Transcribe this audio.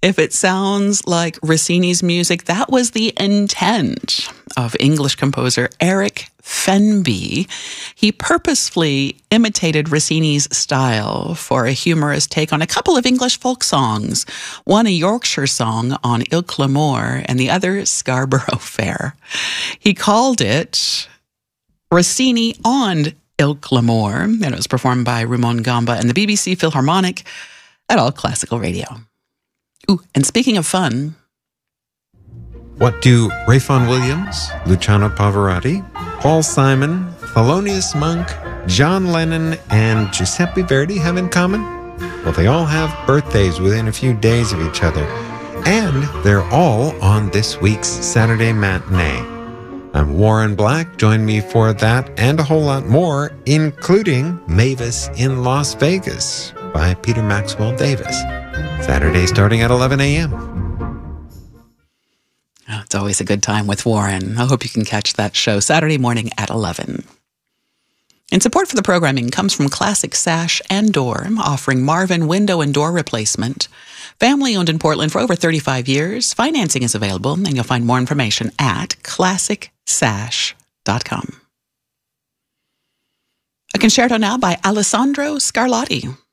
If it sounds like Rossini's music, that was the intent of English composer Eric Fenby. He purposefully imitated Rossini's style for a humorous take on a couple of English folk songs, one a Yorkshire song on Ilk L'Amour and the other Scarborough Fair. He called it Rossini on Ilk L'Amour, and it was performed by Ramon Gamba and the BBC Philharmonic at All Classical Radio. Ooh, and speaking of fun, what do Rayfon Williams, Luciano Pavarotti, Paul Simon, Thelonious Monk, John Lennon, and Giuseppe Verdi have in common? Well, they all have birthdays within a few days of each other, and they're all on this week's Saturday matinee. I'm Warren Black. Join me for that and a whole lot more, including Mavis in Las Vegas by Peter Maxwell Davis. Saturday starting at 11 a.m. Oh, it's always a good time with Warren. I hope you can catch that show Saturday morning at 11. And support for the programming comes from Classic Sash and Door, offering Marvin window and door replacement. Family owned in Portland for over 35 years. Financing is available, and you'll find more information at classicsash.com. A concerto now by Alessandro Scarlatti.